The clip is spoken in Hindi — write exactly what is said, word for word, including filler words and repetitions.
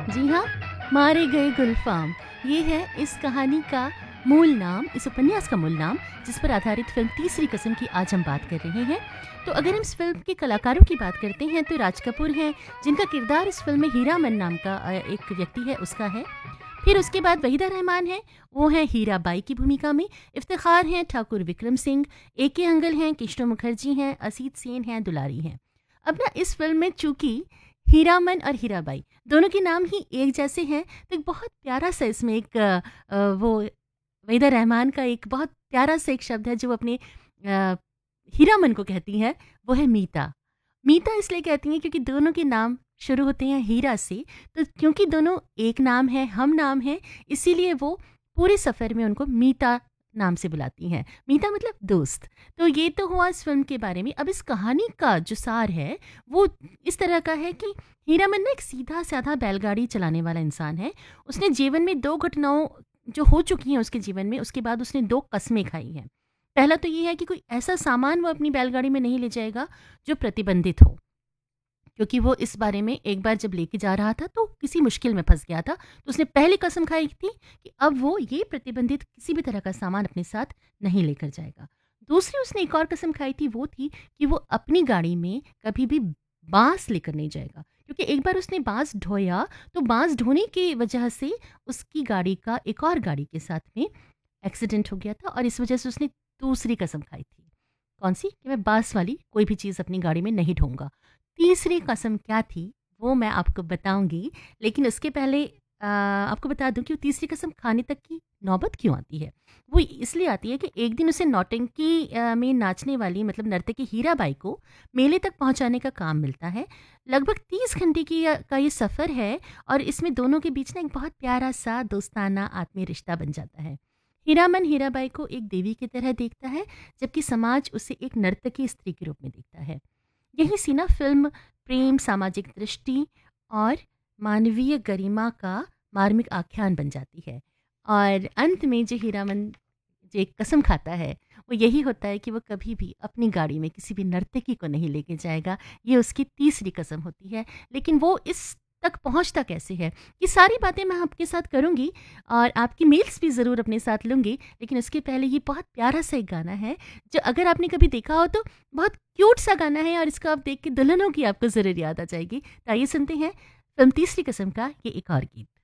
जी हाँ, मारे गए गुलफाम, ये है इस कहानी का मूल नाम, इस उपन्यास का मूल नाम, जिस पर आधारित फिल्म तीसरी कसम की आज हम बात कर रहे हैं। तो अगर हम इस फिल्म के कलाकारों की बात करते हैं तो राज कपूर हैं, जिनका किरदार इस फिल्म में हीरामन नाम का अ, एक व्यक्ति है, उसका है। फिर उसके बाद वहीदा रहमान है, वो हैं हीराबाई की भूमिका में। इफ्तिखार हैं ठाकुर विक्रम सिंह, ए के अंगल हैं, कृष्ण मुखर्जी हैं, असीत सेन हैं, दुलारी हैं। अब ना इस फिल्म में चूंकि हीरामन और हीराबाई दोनों के नाम ही एक जैसे हैं, तो एक बहुत प्यारा सा इसमें एक अ, अ, वो वहीदा रहमान का एक बहुत प्यारा सा एक शब्द है जो वो अपने अ, हीरामन को कहती हैं, वो है मीता। मीता इसलिए कहती हैं क्योंकि दोनों के नाम शुरू होते हैं हीरा से। तो क्योंकि दोनों एक नाम है, हम नाम है, इसीलिए वो पूरे सफ़र में उनको मीता नाम से बुलाती हैं। मीता मतलब दोस्त। तो ये तो हुआ इस फिल्म के बारे में। अब इस कहानी का जो सार है वो इस तरह का है कि हीरामन ना एक सीधा साधा बैलगाड़ी चलाने वाला इंसान है। उसने जीवन में दो घटनाओं जो हो चुकी हैं उसके जीवन में, उसके बाद उसने दो कस्में खाई हैं। पहला तो ये है कि कोई ऐसा सामान वो अपनी बैलगाड़ी में नहीं ले जाएगा जो प्रतिबंधित हो, क्योंकि वो इस बारे में एक बार जब लेके जा रहा था तो किसी मुश्किल में फंस गया था। तो उसने पहली कसम खाई थी कि अब वो ये प्रतिबंधित किसी भी तरह का सामान अपने साथ नहीं लेकर जाएगा। दूसरी उसने एक और कसम खाई थी, वो थी कि वो अपनी गाड़ी में कभी भी बांस लेकर नहीं जाएगा, क्योंकि एक बार उसने बांस ढोया तो बांस ढोने की वजह से उसकी गाड़ी का एक और गाड़ी के साथ में एक्सीडेंट हो गया था, और इस वजह से उसने दूसरी कसम खाई थी। कौन सी? कि मैं बांस वाली कोई भी चीज़ अपनी गाड़ी में नहीं ढोऊँगा। तीसरी कसम क्या थी, वो मैं आपको बताऊँगी, लेकिन उसके पहले अ, आपको बता दूँ कि वो तीसरी कसम खाने तक की नौबत क्यों आती है। वो इसलिए आती है कि एक दिन उसे नौटंकी अ, में नाचने वाली मतलब नर्तकी हीराबाई को मेले तक पहुँचाने का काम मिलता है। लगभग तीस घंटे की अ, का ये सफ़र है, और इसमें दोनों के बीच ना एक बहुत प्यारा-सा दोस्ताना आत्मीय रिश्ता बन जाता है। हीरामन हीराबाई को एक देवी की तरह देखता है, जबकि समाज उसे एक नर्तकी स्त्री के रूप में देखता है। यही सी ना फिल्म प्रेम, सामाजिक दृष्टि और मानवीय गरिमा का मार्मिक आख्यान बन जाती है। और अंत में जो हीरामन जो एक कसम खाता है, वो यही होता है कि वो कभी भी अपनी गाड़ी में किसी भी नर्तकी को नहीं लेके जाएगा। ये उसकी तीसरी कसम होती है। लेकिन वो इस तक पहुंचता कैसे है, ये सारी बातें मैं आपके साथ करूंगी, और आपकी मेल्स भी ज़रूर अपने साथ लूंगी। लेकिन उसके पहले ये बहुत प्यारा सा एक गाना है, जो अगर आपने कभी देखा हो तो बहुत क्यूट सा गाना है, और इसको आप देख के दुल्हनों की आपको ज़रूर याद आ जाएगी। तो आइए सुनते हैं फिल्म तीसरी कसम का ये एक और गीत।